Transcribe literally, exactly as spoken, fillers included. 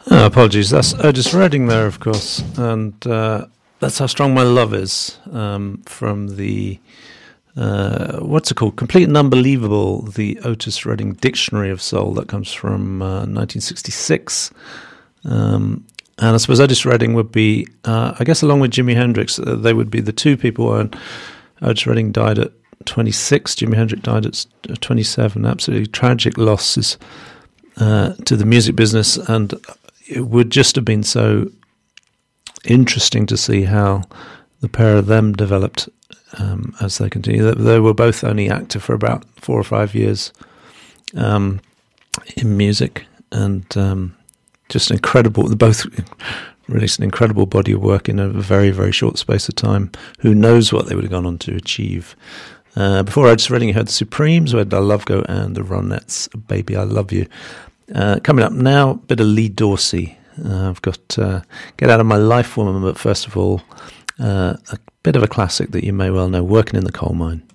Oh, apologies. That's Otis Redding there, of course, and uh, that's How Strong My Love Is, um, from the uh, what's it called? Complete and Unbelievable, the Otis Redding Dictionary of Soul that comes from uh, nineteen sixty-six. Um, and I suppose Otis Redding would be, uh, I guess, along with Jimi Hendrix, uh, they would be the two people. And Otis Redding died at twenty-six. Jimi Hendrix died at twenty-seven. Absolutely tragic losses uh, to the music business, and it would just have been so interesting to see how the pair of them developed um, as they continue. They were both only active for about four or five years um, in music, and um, just incredible. They both released an incredible body of work in a very, very short space of time. Who knows what they would have gone on to achieve. Uh, before Otis Redding, you heard the Supremes, where I Love Go, and the Ronettes, Baby I Love You. Uh, coming up now, a bit of Lee Dorsey. Uh, I've got uh, Get Out of My Life Woman, but first of all, uh, a bit of a classic that you may well know, Working in the Coal Mine.